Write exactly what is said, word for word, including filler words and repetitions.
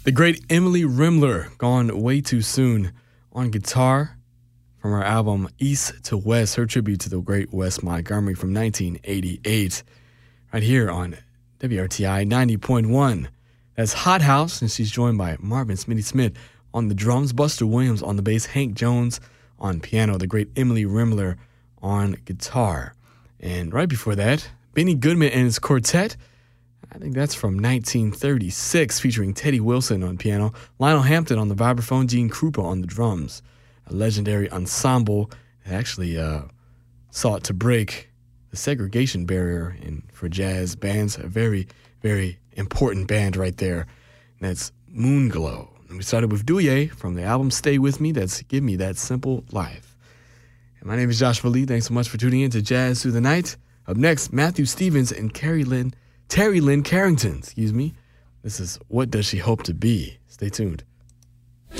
The great Emily Rimler, gone way too soon. On guitar, from her album East to West, her tribute to the great Wes Montgomery from nineteen eighty-eight. Right here on W R T I ninety point one. That's Hot House, and she's joined by Marvin Smitty Smith on the drums, Buster Williams on the bass, Hank Jones on piano, the great Emily Rimler on guitar. And right before that, Benny Goodman and his quartet. I think that's from nineteen thirty-six, featuring Teddy Wilson on piano, Lionel Hampton on the vibraphone, Gene Krupa on the drums. A legendary ensemble that actually uh, sought to break the segregation barrier in, for jazz bands. A very, very important band right there. And that's Moonglow. And we started with Douye from the album Stay With Me. That's Give Me That Simple Life. And my name is Joshua Lee. Thanks so much for tuning in to Jazz Through the Night. Up next, Matthew Stevens and Carrie Lynn, Terry Lynn Carrington. Excuse me. This is What Does She Hope to Be? Stay tuned.